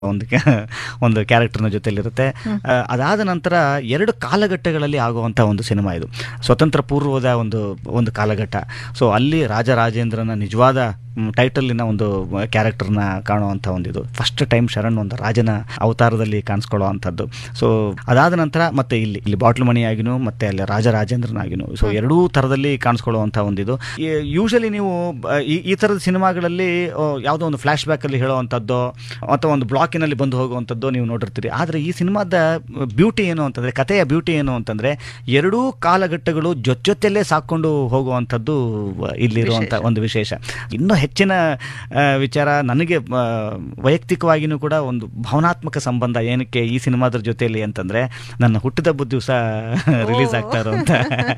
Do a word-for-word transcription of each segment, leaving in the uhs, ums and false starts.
ಒಂದು ಕ್ಯಾ- ಒಂದು ಕ್ಯಾರೆಕ್ಟರ್ನ ಜೊತೆಲಿರುತ್ತೆ. ಆ, ಅದಾದ ನಂತರ ಎರಡು ಕಾಲಘಟ್ಟಗಳಲ್ಲಿ ಆಗುವಂಥ ಒಂದು ಸಿನಿಮಾ ಇದು. ಸ್ವತಂತ್ರ ಪೂರ್ವದ ಒಂದು ಒಂದು ಕಾಲಘಟ್ಟ. ಸೊ ಅಲ್ಲಿ ರಾಜರಾಜೇಂದ್ರನ ನಿಜವಾದ ಟೈಟಲಿನ ಒಂದು ಕ್ಯಾರೆಕ್ಟರ್ನ ಕಾಣುವಂಥ ಒಂದು ಇದು ಫಸ್ಟ್ ಟೈಮ್ ಶರಣ್ ಒಂದು ರಾಜನ ಅವತಾರದಲ್ಲಿ ಕಾಣಿಸ್ಕೊಳ್ಳೋ ಅಂಥದ್ದು. ಸೊ ಅದಾದ ನಂತರ ಮತ್ತೆ ಇಲ್ಲಿ ಇಲ್ಲಿ ಬಾಟ್ಲು ಮಣಿಯಾಗಿನೂ ಮತ್ತೆ ಅಲ್ಲಿ ರಾಜರಾಜೇಂದ್ರನಾಗಿನೂ ಸೊ ಎರಡೂ ಥರದಲ್ಲಿ ಕಾಣಿಸ್ಕೊಳ್ಳುವಂಥ ಒಂದಿದು. ಯೂಶಲಿ ನೀವು ಆ, ಈ ಈ ಥರದ ಸಿನಿಮಾಗಳಲ್ಲಿ ಆ, ಯಾವುದೋ ಒಂದು ಫ್ಲ್ಯಾಶ್ ಬ್ಯಾಕಲ್ಲಿ ಹೇಳುವಂಥದ್ದು ಅಥವಾ ಒಂದು ಬ್ಲಾಕಿನಲ್ಲಿ ಬಂದು ಹೋಗುವಂಥದ್ದು ನೀವು ನೋಡಿರ್ತೀರಿ. ಆದರೆ ಈ ಸಿನಿಮಾದ ಬ್ಯೂಟಿ ಏನು ಅಂತಂದರೆ, ಕಥೆಯ ಬ್ಯೂಟಿ ಏನು ಅಂತಂದರೆ, ಎರಡೂ ಕಾಲಘಟ್ಟಗಳು ಜೊತೆಯಲ್ಲೇ ಸಾಕೊಂಡು ಹೋಗುವಂಥದ್ದು ಇಲ್ಲಿರುವಂಥ ಒಂದು ವಿಶೇಷ. ಇನ್ನೂ ಹೆಚ್ಚಿನ ಆ, ವಿಚಾರ ನನಗೆ ಆ, ವೈಯಕ್ತಿಕವಾಗಿಯೂ ಕೂಡ ಒಂದು ಭಾವನಾತ್ಮಕ ಸಂಬಂಧ ಏನಕ್ಕೆ ಈ ಸಿನಿಮಾದ್ರ ಜೊತೆಯಲ್ಲಿ ಅಂತಂದರೆ, ನನ್ನ ಹುಟ್ಟಿದಬ್ಬದ ದಿವಸ ರಿಲೀಸ್ ಆಗ್ತಾ ಇರೋಂಥ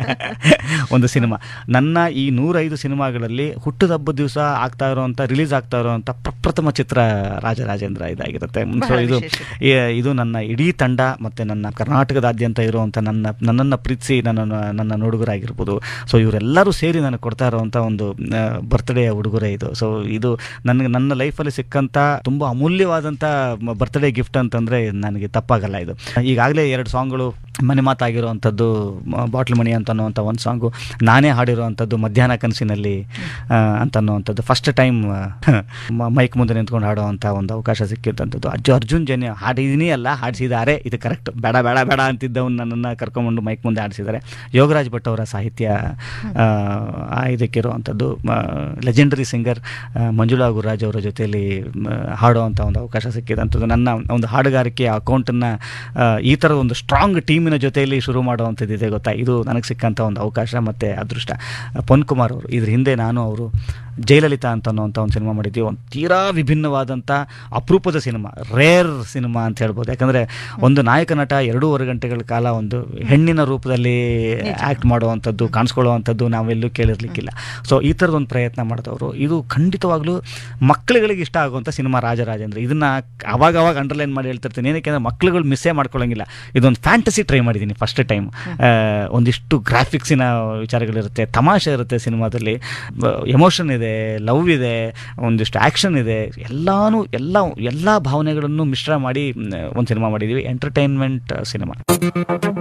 ಒಂದು ಸಿನಿಮಾ. ನನ್ನ ಈ ನೂರೈದು ಸಿನಿಮಾಗಳಲ್ಲಿ ಹುಟ್ಟಿದಬ್ಬದ ದಿವಸ ಆಗ್ತಾ ಇರೋವಂಥ ರಿಲೀಸ್ ಆಗ್ತಾ ಇರೋವಂಥ ಪ್ರಪ್ರಥಮ ಚಿತ್ರ ರಾಜರಾಜೇಂದ್ರ ಇದಾಗಿರುತ್ತೆ. ಸೊ ಇದು ಈ- ಇದು ನನ್ನ ಇಡೀ ತಂಡ ಮತ್ತು ನನ್ನ ಕರ್ನಾಟಕದಾದ್ಯಂತ ಇರುವಂಥ ನನ್ನ ನನ್ನನ್ನು ಪ್ರೀತಿಸಿ ನನ್ನ ನನ್ನ ನೋಡುಗರಾಗಿರ್ಬೋದು, ಸೊ ಇವರೆಲ್ಲರೂ ಸೇರಿ ನನಗೆ ಕೊಡ್ತಾ ಇರೋವಂಥ ಒಂದು ಬರ್ತ್ಡೇ ಉಡುಗೊರೆ ಇದು. ಸೊ ಇದು ನನಗೆ ನನ್ನ ಲೈಫಲ್ಲಿ ಸಿಕ್ಕಂಥ ತುಂಬ ಅಮೂಲ್ಯವಾದಂಥ ಬರ್ತ್ಡೇ ಗಿಫ್ಟ್ ಅಂತಂದರೆ ನನಗೆ ತಪ್ಪಾಗಲ್ಲ ಇದು. ಈಗಾಗಲೇ ಎರಡು ಸಾಂಗ್ಗಳು ಮನೆ ಮಾತಾಗಿರುವಂಥದ್ದು, ಬಾಟ್ಲು ಮಣಿ ಅಂತ ಅನ್ನುವಂಥ ಒಂದು ಸಾಂಗು ನಾನೇ ಹಾಡಿರುವಂಥದ್ದು, ಮಧ್ಯಾಹ್ನ ಕನಸಿನಲ್ಲಿ ಆ, ಅಂತ ಅನ್ನುವಂಥದ್ದು ಫಸ್ಟ್ ಟೈಮ್ ಮೈಕ್ ಮುಂದೆ ನಿಂತ್ಕೊಂಡು ಹಾಡುವಂಥ ಒಂದು ಅವಕಾಶ ಸಿಕ್ಕಿದ್ದಂಥದ್ದು. ಅಜ್ಜು ಅರ್ಜುನ್ ಜನ್ಯ ಹಾಡಿದೀನಿ ಅಲ್ಲ ಹಾಡಿಸಿದ್ದಾರೆ, ಇದು ಕರೆಕ್ಟ್, ಬೇಡ ಬೇಡ ಬೇಡ ಅಂತಿದ್ದವನು ನನ್ನನ್ನು ಕರ್ಕೊಂಬಂದು ಮೈಕ್ ಮುಂದೆ ಹಾಡಿಸಿದ್ದಾರೆ. ಯೋಗರಾಜ್ ಭಟ್ ಅವರ ಸಾಹಿತ್ಯ ಆ, ಆ ಇದಕ್ಕಿರುವಂಥದ್ದು. ಲೆಜೆಂಡರಿ ಸಿಂಗರ್ ಮಂಜುಳಾ ಗುರುರಾಜ್ ಅವರ ಜೊತೆಯಲ್ಲಿ ಮ, ಹಾಡುವಂಥ ಒಂದು ಅವಕಾಶ ಸಿಕ್ಕಿದಂಥದ್ದು. ನನ್ನ ಒಂದು ಹಾಡುಗಾರಿಕೆ ಅಕೌಂಟನ್ನು ಈ ಥರದ ಒಂದು ಸ್ಟ್ರಾಂಗ್ ಟೀಮಿನ ಜೊತೆಯಲ್ಲಿ ಶುರು ಮಾಡುವಂಥದ್ದು ಇದೆ ಗೊತ್ತಾ, ಇದು ನನಗೆ ಸಿಕ್ಕಂಥ ಒಂದು ಅವಕಾಶ ಮತ್ತು ಅದೃಷ್ಟ. ಪೊನ್ ಕುಮಾರ್ ಅವರು, ಇದ್ರ ಹಿಂದೆ ನಾನು ಅವರು ಜಯಲಲಿತಾ ಅಂತ ಅನ್ನೋಂಥ ಒಂದು ಸಿನಿಮಾ ಮಾಡಿದ್ವಿ. ಒಂದು ತೀರಾ ವಿಭಿನ್ನವಾದಂಥ ಅಪರೂಪದ ಸಿನಿಮಾ, ರೇರ್ ಸಿನಿಮಾ ಅಂತ ಹೇಳ್ಬೋದು. ಯಾಕಂದರೆ ಒಂದು ನಾಯಕ ನಟ ಎರಡೂವರೆ ಗಂಟೆಗಳ ಕಾಲ ಒಂದು ಹೆಣ್ಣಿನ ರೂಪದಲ್ಲಿ ಆ್ಯಕ್ಟ್ ಮಾಡುವಂಥದ್ದು, ಕಾಣಿಸ್ಕೊಳ್ಳುವಂಥದ್ದು ನಾವೆಲ್ಲೂ ಕೇಳಿರ್ಲಿಕ್ಕಿಲ್ಲ. ಸೊ ಈ ಥರದ ಒಂದು ಪ್ರಯತ್ನ ಮಾಡಿದವರು. ಇದು ಖಂಡಿತವಾಗ್ಲೂ ಮಕ್ಕಳುಗಳಿಗೆ ಇಷ್ಟ ಆಗುವಂಥ ಸಿನಿಮಾ ರಾಜರಾಜೇಂದ್ರ. ಇದನ್ನು ಅವಾಗ ಅವಾಗ ಅಂಡರ್ಲೈನ್ ಮಾಡಿ ಹೇಳ್ತಿರ್ತೀನಿ, ಏನಕ್ಕೆ ಮಕ್ಕಳುಗಳು ಮಿಸ್ಸೇ ಮಾಡ್ಕೊಳ್ಳೋಂಗಿಲ್ಲ. ಇದೊಂದು ಫ್ಯಾಂಟಸಿ ಟ್ರೈ ಮಾಡಿದ್ದೀನಿ ಫಸ್ಟ್ ಟೈಮ್. ಒಂದಿಷ್ಟು ಗ್ರಾಫಿಕ್ಸಿನ ವಿಚಾರಗಳಿರುತ್ತೆ, ತಮಾಷೆ ಇರುತ್ತೆ ಸಿನಿಮಾದಲ್ಲಿ, ಎಮೋಷನ್ ಇದೆ, ಲವ್ ಇದೆ, ಒಂದಿಷ್ಟು ಆ್ಯಕ್ಷನ್ ಇದೆ, ಎಲ್ಲಾನು ಎಲ್ಲ ಎಲ್ಲ ಭಾವನೆಗಳನ್ನು ಮಿಶ್ರ ಮಾಡಿ ಒಂದು ಸಿನಿಮಾ ಮಾಡಿದ್ದೀವಿ. Entertainment cinema.